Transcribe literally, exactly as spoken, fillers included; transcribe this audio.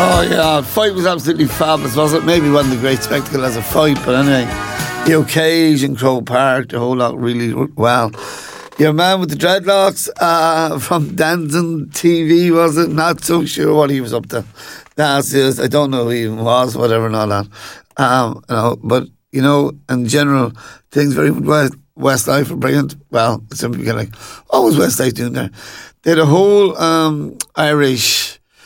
Oh yeah, the fight was absolutely fabulous, was it? Maybe wasn't a great spectacle as a fight, but anyway, the occasion, Croke Park, the whole lot really well. Your man with the dreadlocks uh, from Dancing T V, was it? Not so sure what he was up to. That's it. I don't know who he even was, whatever and all that. Um, you know, but, you know, in general, things very West, Westlife were brilliant. Well, some people get like, what was Westlife doing there? They had a whole um, Irish